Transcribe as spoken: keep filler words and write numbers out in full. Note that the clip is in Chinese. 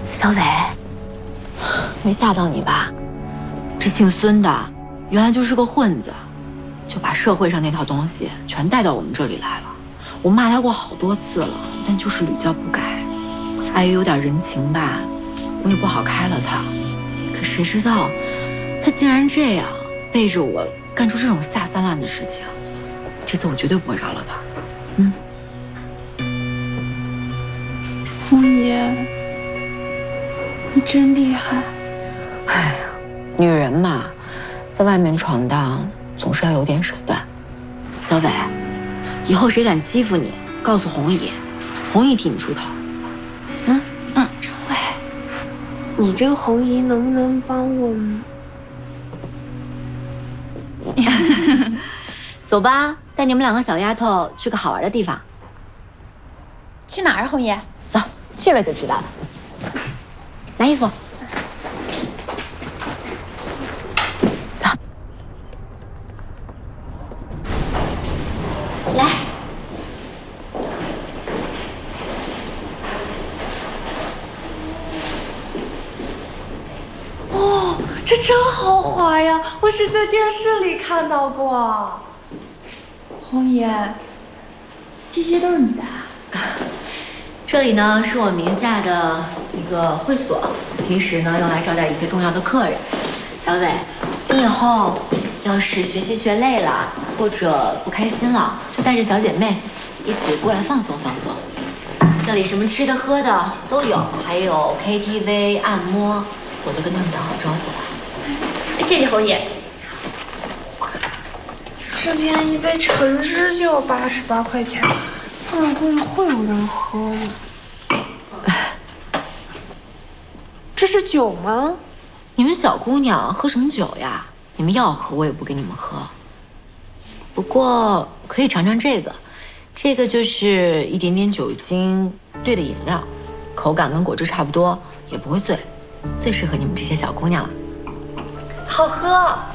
小伟，没吓到你吧？这姓孙的原来就是个混子，就把社会上那套东西全带到我们这里来了。我骂他过好多次了，但就是屡教不改。碍于有点人情吧，我也不好开了他。可谁知道，他竟然这样背着我干出这种下三滥的事情。这次我绝对不会饶了他。嗯。 红姨，你真厉害。 哎呀，女人嘛，在外面闯荡总是要有点手段。小伟，以后谁敢欺负你，告诉红姨，红姨替你出头。嗯嗯， 张伟，你这个红姨能不能帮我们？ 走吧，带你们两个小丫头去个好玩的地方。 去哪儿啊，红姨？ 走，去了就知道了。拿衣服。走。来。 哦，这真豪华呀！我只在电视里看到过。红姨，这些都是你的啊？ 这里呢是我名下的一个会所，平时呢用来招待一些重要的客人。小伟，你以后要是学习学累了，或者不开心了，就带着小姐妹一起过来放松放松。这里什么吃的喝的都有，还有 K T V、按摩，我都跟他们打好招呼了。 谢谢红姨。 这便宜杯橙汁就要八十八块钱，这么贵会有人喝吗？这是酒吗？ 你们小姑娘喝什么酒呀？你们要喝我也不给你们喝。不过可以尝尝这个，这个就是一点点酒精兑的饮料，口感跟果汁差不多，也不会醉，最适合你们这些小姑娘了。 好喝。